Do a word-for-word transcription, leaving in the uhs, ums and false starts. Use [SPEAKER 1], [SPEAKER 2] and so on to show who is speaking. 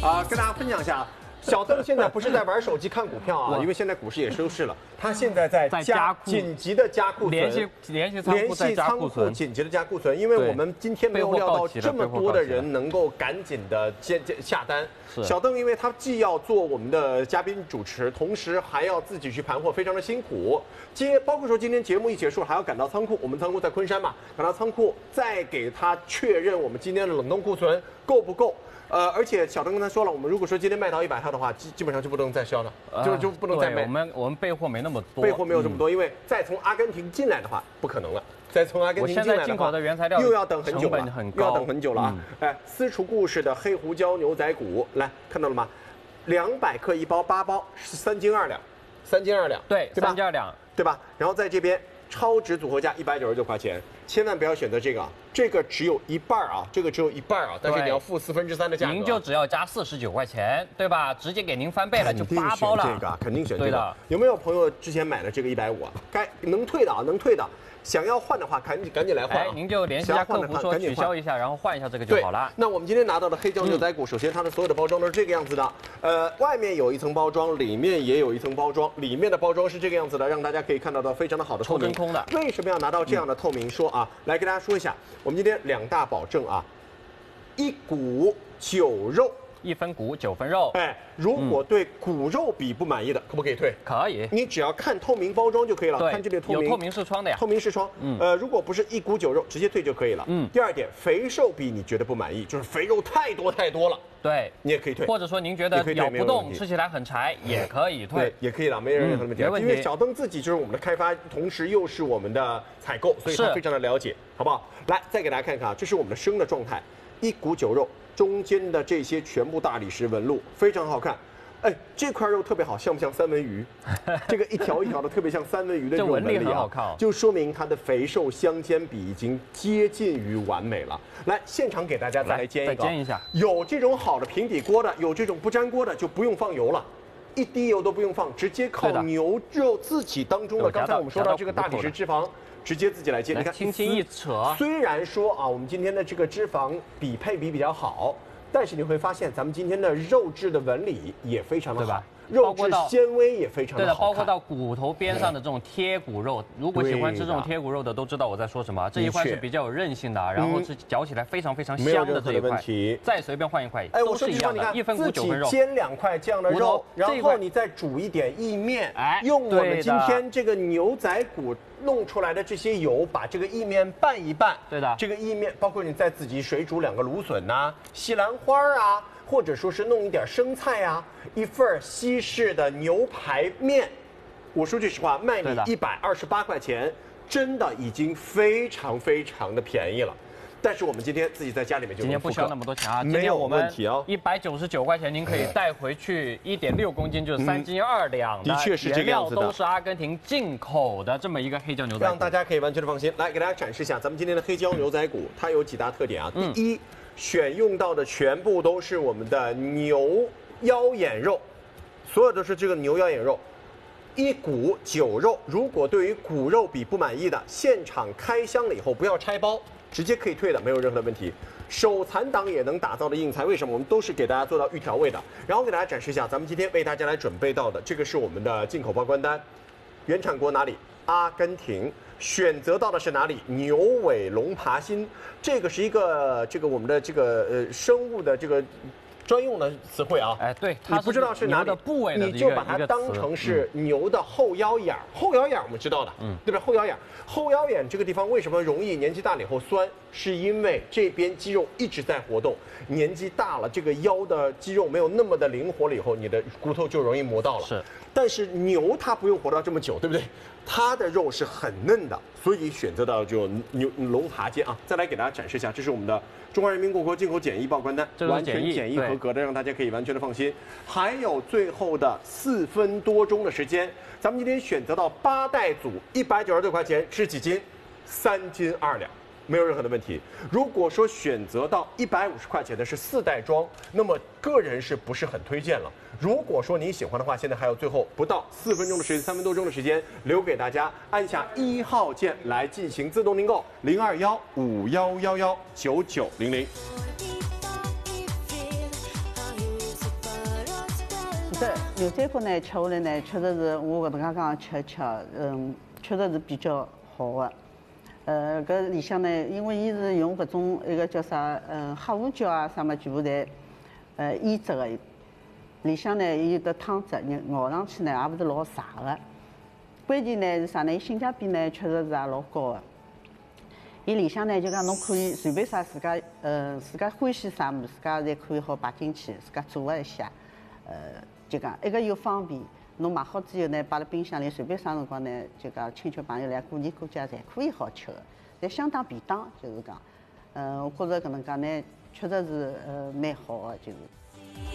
[SPEAKER 1] 啊，跟大家分享一下。小邓现在不是在玩手机看股票啊，因为现在股市也收市了。他现在在加紧急的加库存，
[SPEAKER 2] 联系联系仓库在加库存，
[SPEAKER 1] 紧急的加库存，因为我们今天没有料到这么多的人能够赶紧的接下单。小邓因为他既要做我们的嘉宾主持，同时还要自己去盘货，非常的辛苦。接包括说今天节目一结束，还要赶到仓库，我们仓库在昆山嘛，赶到仓库再给他确认我们今天的冷冻库存够不够。呃，而且小邓刚才说了，我们如果说今天卖到一百套的话，基基本上就不能再销了，呃、就就不能再卖。
[SPEAKER 2] 我们我们备货没那么多，
[SPEAKER 1] 备货没有这么多，嗯、因为再从阿根廷进来的话，不可能了。再从阿根廷进来的话，
[SPEAKER 2] 进口的原材料
[SPEAKER 1] 又要等很久了，又要等很久了啊！
[SPEAKER 2] 嗯、
[SPEAKER 1] 哎，私厨故事的黑胡椒牛仔骨，来看到了吗？两百克一包，八包，三斤二两，三斤二两，
[SPEAKER 2] 对，
[SPEAKER 1] 对吧？
[SPEAKER 2] 三斤二两，
[SPEAKER 1] 对吧？然后在这边。超值组合价一百九十九块钱，千万不要选择这个，这个只有一半啊，这个只有一半啊，但是你要付四分之三的价格，
[SPEAKER 2] 您就只要加四十九块钱，对吧？直接给您翻倍了，就八包了。
[SPEAKER 1] 这个肯定选这个。
[SPEAKER 2] 对的。
[SPEAKER 1] 有没有朋友之前买了这个一百五啊？该能退的啊，能退的。想要换的话，赶紧赶紧来换、啊。
[SPEAKER 2] 哎，您就联系一下客服说取消一下，然后换一下这个就好了。
[SPEAKER 1] 那我们今天拿到的黑椒牛仔骨，嗯、首先它的所有的包装都是这个样子的，呃，外面有一层包装，里面也有一层包装，里面的包装是这个样子的，让大家可以看到的非常的好的透明。
[SPEAKER 2] 抽真空的。
[SPEAKER 1] 为什么要拿到这样的透明？说啊，来跟大家说一下，我们今天两大保证啊，一骨九肉。
[SPEAKER 2] 一分骨九分肉，
[SPEAKER 1] 哎，如果对骨肉比不满意的，嗯、可不可以退？
[SPEAKER 2] 可以，
[SPEAKER 1] 你只要看透明包装就可以了。看这里透明，
[SPEAKER 2] 有透明视窗的呀。
[SPEAKER 1] 透明视窗，嗯，呃，如果不是一骨九肉，直接退就可以了。嗯。第二点，肥瘦比你觉得不满意，就是肥肉太多太多了，
[SPEAKER 2] 对，
[SPEAKER 1] 你也可以退。
[SPEAKER 2] 或者说您觉得咬不动，吃起来很柴，也可以退，
[SPEAKER 1] 对，也可以了，没任何问题。因为小邓自己就是我们的开发，同时又是我们的采购，所以他非常的了解，好不好？来，再给大家看看啊，这是我们的生的状态，一骨九肉。中间的这些全部大理石纹路非常好看，哎，这块肉特别好，像不像三文鱼？这个一条一条的特别像三文鱼的这种纹理啊，就说明它的肥瘦相间比已经接近于完美了。来，现场给大家再来煎一个，
[SPEAKER 2] 再煎一下。
[SPEAKER 1] 有这种好的平底锅的，有这种不粘锅的，就不用放油了。一滴油都不用放，直接靠牛肉自己当中的，刚才我们说到这个大理石脂肪，直接自己来煎。你看，
[SPEAKER 2] 轻轻一扯。虽
[SPEAKER 1] 然说啊，我们今天的这个脂肪比配比比较好，但是你会发现咱们今天的肉质的纹理也非常的好。肉质纤维也非常的好看，对的，
[SPEAKER 2] 包括到骨头边上的这种贴骨肉，如果喜欢吃这种贴骨肉的都知道我在说什么。这一块是比较有韧性的，然后是嚼起来非常非常香的这一块。再随便换一块，都是一样的，一分骨九分肉。
[SPEAKER 1] 煎两块这样的肉，然后你再煮一点意面，哎，用我们今天这个牛仔骨弄出来的这些油，把这个意面拌一拌。
[SPEAKER 2] 对的，
[SPEAKER 1] 这个意面包括你再自己水煮两个芦笋呐、西兰花啊。或者说是弄一点生菜啊，一份西式的牛排面，我说句实话，卖你一百二十八块钱，真的已经非常非常的便宜了。但是我们今天自己在家里面就
[SPEAKER 2] 今天不需要那么多钱啊，
[SPEAKER 1] 没有问题啊，
[SPEAKER 2] 一百九十九块钱您可以带回去一点六公斤，就是三斤二两的，
[SPEAKER 1] 的确是这个样子的，
[SPEAKER 2] 都是阿根廷进口的这么一个黑椒牛仔骨，
[SPEAKER 1] 让大家可以完全的放心。来给大家展示一下咱们今天的黑椒牛仔骨，它有几大特点啊？
[SPEAKER 2] 嗯、
[SPEAKER 1] 第一。选用到的全部都是我们的牛腰眼肉，所有都是这个牛腰眼肉，一骨九肉。如果对于骨肉比不满意的，现场开箱了以后不要拆包，直接可以退的，没有任何的问题。手残党也能打造的硬菜，为什么？我们都是给大家做到预调味的。然后给大家展示一下，咱们今天为大家来准备到的，这个是我们的进口报关单，原产国哪里？阿根廷。选择到的是哪里？牛尾龙爬心，这个是一个这个我们的这个呃生物的这个专用的词汇啊。
[SPEAKER 2] 哎，对，
[SPEAKER 1] 你不知道是哪里
[SPEAKER 2] 的部位的，
[SPEAKER 1] 你就把它当成是牛的后腰眼。嗯、后腰眼我们知道的，嗯，对吧？后腰眼，后腰眼这个地方为什么容易年纪大了以后酸？是因为这边肌肉一直在活动，年纪大了，这个腰的肌肉没有那么的灵活了以后，你的骨头就容易磨到了。
[SPEAKER 2] 是，
[SPEAKER 1] 但是牛它不用活到这么久，对不对？它的肉是很嫩的，所以选择到就牛龙爬肩啊。再来给大家展示一下，这是我们的中华人民共和国进口检疫报关单，完全检疫合格的，让大家可以完全的放心。还有最后的四分多钟的时间，咱们今天选择到八袋组，一百九十六块钱是几斤？三斤二两。没有任何的问题。如果说选择到一百五十块钱的是四袋装，那么个人是不是很推荐了？如果说您喜欢的话，现在还有最后不到四分钟的时间，三分多钟的时间留给大家，按下一号键来进行自动订购，零二幺五幺幺幺九九零零。
[SPEAKER 3] 实牛仔骨呢，吃下来呢，确实是我搿能介讲吃吃，嗯，确实是比较好的。呃，搿里向呢，因为伊是用搿种一个叫啥，嗯，黑胡椒啊啥么，全部侪呃腌制的。里向呢，伊的汤汁咬上去呢，也勿是老柴的。关键呢是啥呢？伊性价比呢，确实是也老高的。伊里向呢，就讲侬可以随便啥自家，呃，自家欢喜啥物事，自家侪可以好摆进去，自家做一下，呃，就讲一个又方便。侬买好之后呢，摆辣冰箱里，随便啥辰光呢，就讲亲戚朋友来过年过节侪可以好吃的，侪相当便当，就是讲，嗯、呃，我觉着搿能介呢，确实是呃蛮好的，就是。